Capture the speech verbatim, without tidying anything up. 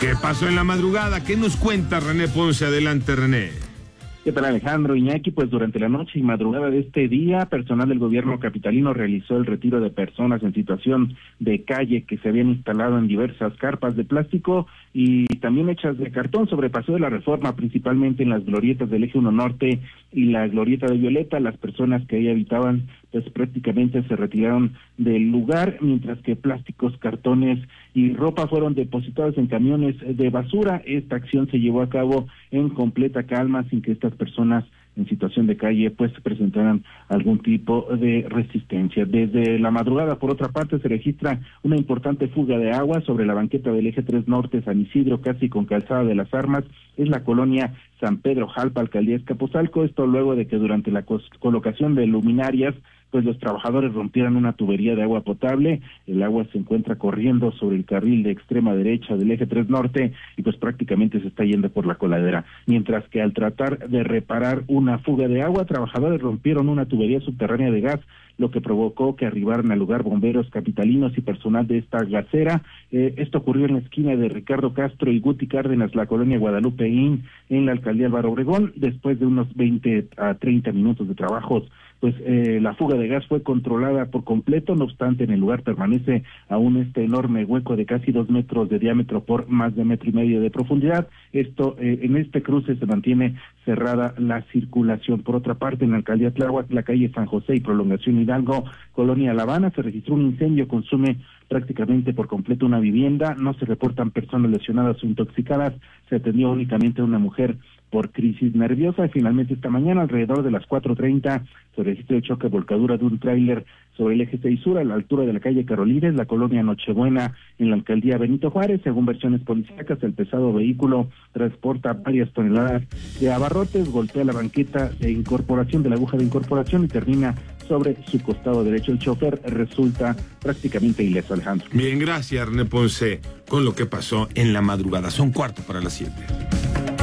¿Qué pasó en la madrugada? ¿Qué nos cuenta René Ponce? Adelante, René. ¿Qué tal, Alejandro? Iñaki, pues durante la noche y madrugada de este día, personal del gobierno capitalino realizó el retiro de personas en situación de calle que se habían instalado en diversas carpas de plástico y también hechas de cartón sobre Paseo de la Reforma, principalmente en las glorietas del Eje uno Norte y la glorieta de Violeta. Las personas que ahí habitaban pues prácticamente se retiraron del lugar, mientras que plásticos, cartones y ropa fueron depositados en camiones de basura. Esta acción se llevó a cabo en completa calma, sin que estas personas en situación de calle pues presentaran algún tipo de resistencia. Desde la madrugada, por otra parte, se registra una importante fuga de agua sobre la banqueta del Eje tres Norte, San Isidro, casi con Calzada de las Armas. Es la colonia San Pedro Jalpa, alcaldía Azcapotzalco. Esto luego de que durante la colocación de luminarias pues los trabajadores rompieron una tubería de agua potable. El agua se encuentra corriendo sobre el carril de extrema derecha del Eje tres Norte y pues prácticamente se está yendo por la coladera. Mientras que al tratar de reparar una fuga de agua, trabajadores rompieron una tubería subterránea de gas, lo que provocó que arribaran al lugar bomberos capitalinos y personal de esta gasera. Eh, esto ocurrió en la esquina de Ricardo Castro y Guti Cárdenas, la colonia Guadalupeín, en la alcaldía Álvaro Obregón. Después de unos veinte a treinta minutos de trabajos, pues eh, la fuga de gas fue controlada por completo. No obstante, en el lugar permanece aún este enorme hueco de casi dos metros de diámetro por más de metro y medio de profundidad. Esto, eh, en este cruce se mantiene cerrada la circulación. Por otra parte, en la alcaldía Tláhuac, la calle San José y Prolongación Hidalgo, colonia La Habana, se registró un incendio, consume prácticamente por completo una vivienda. No se reportan personas lesionadas o intoxicadas. Se atendió únicamente a una mujer por crisis nerviosa. Y finalmente esta mañana, alrededor de las cuatro treinta, se registró el choque volcadura de un tráiler sobre el eje seis Sur a la altura de la calle Carolines, la colonia Nochebuena, en la alcaldía Benito Juárez. Según versiones policíacas, el pesado vehículo transporta varias toneladas de abarrotes, golpea la banqueta de incorporación de la aguja de incorporación y termina sobre su costado derecho. El chofer resulta prácticamente ileso, Alejandro. Bien, gracias, René Ponce, con lo que pasó en la madrugada. Son cuarto para las siete.